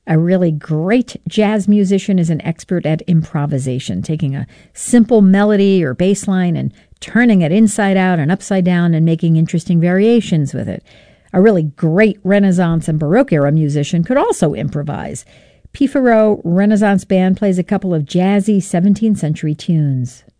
A really great jazz musician is an expert at improvisation, taking a simple melody or bass line and turning it inside out and upside down and making interesting variations with it. A really great Renaissance and Baroque era musician could also improvise. P. Farreau Renaissance Band plays a couple of jazzy 17th century tunes.